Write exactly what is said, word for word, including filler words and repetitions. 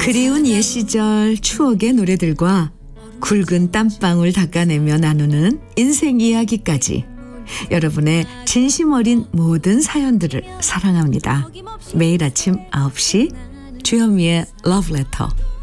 그리운 옛 시절 추억의 노래들과 굵은 땀방울 닦아내며 나누는 인생 이야기까지 여러분의 진심 어린 모든 사연들을 사랑합니다. 매일 아침 아홉 시 주현미의 러브레터.